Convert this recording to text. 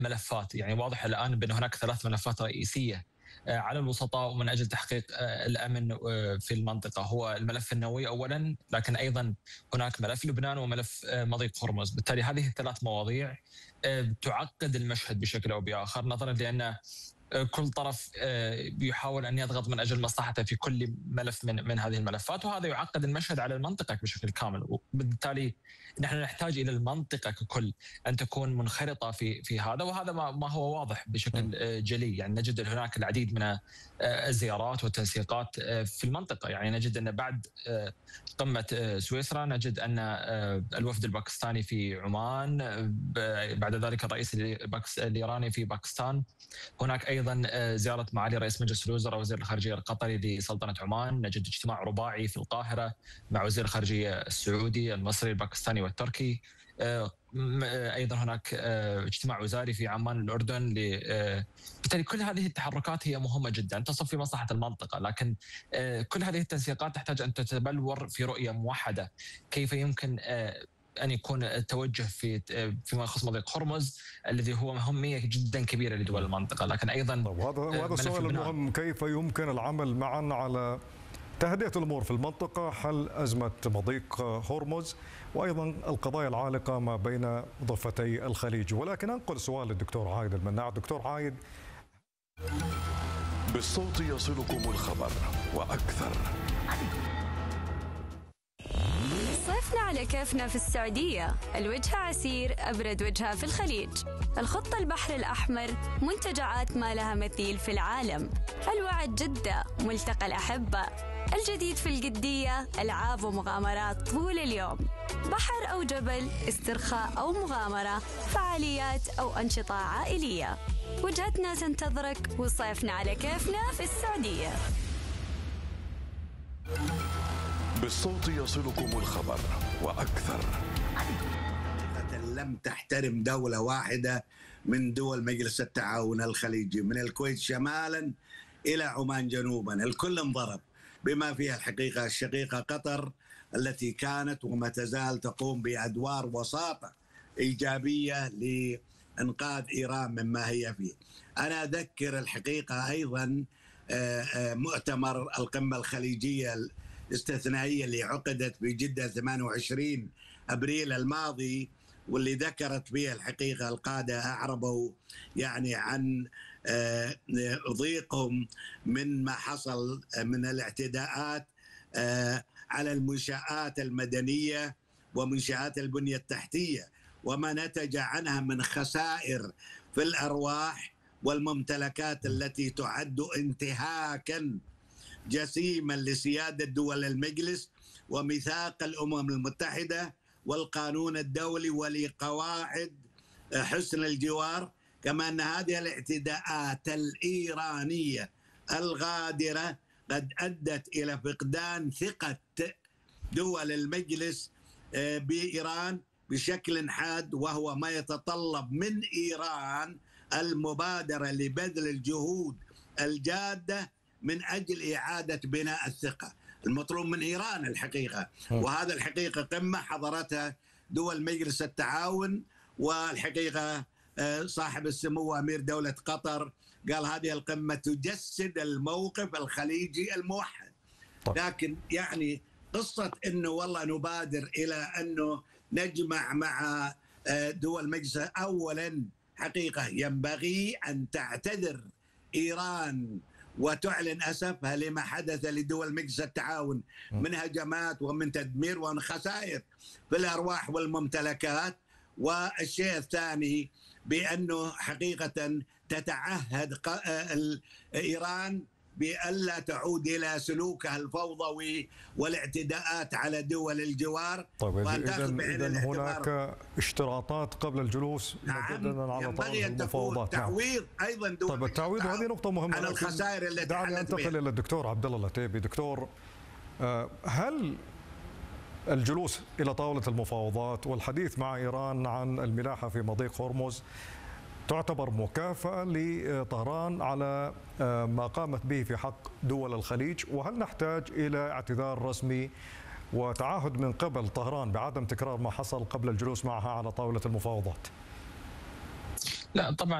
ملفات، يعني واضح الآن بأن هناك 3 ملفات رئيسية على الوسطاء ومن أجل تحقيق الأمن في المنطقة. هو الملف النووي أولا، لكن أيضا هناك ملف لبنان وملف مضيق هرمز. بالتالي هذه ال3 مواضيع تعقد المشهد بشكل أو بآخر، نظرا لأن كل طرف يحاول أن يضغط من أجل مصلحته في كل ملف من هذه الملفات، وهذا يعقد المشهد على المنطقة بشكل كامل. وبالتالي نحن نحتاج إلى المنطقة ككل أن تكون منخرطة في هذا، وهذا ما هو واضح بشكل جلي. يعني نجد هناك العديد من الزيارات والتنسيقات في المنطقة. يعني نجد أن بعد قمة سويسرا نجد أن الوفد الباكستاني في عمان، بعد ذلك الرئيس الإيراني في باكستان، هناك أيضا زيارة معالي رئيس مجلس الوزراء وزير الخارجية القطري لسلطنة عمان. نجد اجتماع رباعي في القاهرة مع وزير الخارجية السعودي المصري الباكستاني والتركي. أيضا هناك اجتماع وزاري في عمان الأردن. بالتالي كل هذه التحركات هي مهمة جدا، تصب في مصلحة المنطقة، لكن كل هذه التنسيقات تحتاج أن تتبلور في رؤية موحدة. كيف يمكن أن يكون التوجه فيما يخص مضيق هرمز الذي هو أهمية جدا كبيرة لدول المنطقة، لكن أيضا هذا السؤال المهم: كيف يمكن العمل معا على تهدئة الأمور في المنطقة، حل أزمة مضيق هرمز، وأيضا القضايا العالقة ما بين ضفتي الخليج. ولكن أنقل سؤال للدكتور عايد المناع. دكتور عايد، بالصوت يصلكم الخبر وأكثر. صيفنا على كيفنا في السعودية، الوجهة عسير أبرد وجهة في الخليج. الخطة البحر الأحمر، منتجعات ما لها مثيل في العالم. الوعد جدة، ملتقى الأحبة. الجديد في القدية، ألعاب ومغامرات طول اليوم. بحر أو جبل، استرخاء أو مغامرة، فعاليات أو أنشطة عائلية. وجهتنا تنتظرك وصيفنا على كيفنا في السعودية. بالصوت يصلكم الخبر وأكثر. لم تحترم دولة واحدة من دول مجلس التعاون الخليجي، من الكويت شمالا إلى عمان جنوبا، الكل انضرب، بما فيها الحقيقة الشقيقة قطر التي كانت وما تزال تقوم بأدوار وساطة إيجابية لإنقاذ إيران مما هي فيه. أنا أذكر الحقيقة أيضا مؤتمر القمة الخليجية الاستثنائية اللي عقدت بجدة 28 أبريل الماضي، واللي ذكرت به الحقيقة القادة أعربوا يعني عن ضيقهم من ما حصل من الاعتداءات على المنشآت المدنية ومنشآت البنية التحتية، وما نتج عنها من خسائر في الأرواح والممتلكات التي تعد انتهاكا جسيما لسيادة دول المجلس وميثاق الأمم المتحدة والقانون الدولي ولقواعد حسن الجوار. كما أن هذه الاعتداءات الإيرانية الغادرة قد أدت إلى فقدان ثقة دول المجلس بإيران بشكل حاد، وهو ما يتطلب من إيران المبادرة لبذل الجهود الجادة من أجل إعادة بناء الثقة. المطلوب من إيران الحقيقة، وهذا الحقيقة قمة حضرتها دول مجلس التعاون، والحقيقة صاحب السمو أمير دولة قطر قال هذه القمة تجسد الموقف الخليجي الموحد. لكن يعني قصة أنه والله نبادر إلى أنه نجمع مع دول مجلس، أولا حقيقة ينبغي أن تعتذر إيران وتعلن أسفها لما حدث لدول مجلس التعاون من هجمات ومن تدمير ومن خسائر في الأرواح والممتلكات. والشيء الثاني بأنه حقيقة تتعهد إيران بألا تعود إلى سلوكها الفوضوي والاعتداءات على دول الجوار. طيب إذن هناك اشتراطات قبل الجلوس مجددا على طاولة المفاوضات. تعويض أيضا دول. طيب التعويض، وهذه نقطة مهمة عن الخسائر التي دعني أنتقل إلى الدكتور عبد الله العتيبي. دكتور، هل الجلوس إلى طاولة المفاوضات والحديث مع إيران عن الملاحة في مضيق هرمز تعتبر مكافأة لطهران على ما قامت به في حق دول الخليج؟ وهل نحتاج إلى اعتذار رسمي وتعهد من قبل طهران بعدم تكرار ما حصل قبل الجلوس معها على طاولة المفاوضات؟ لا طبعا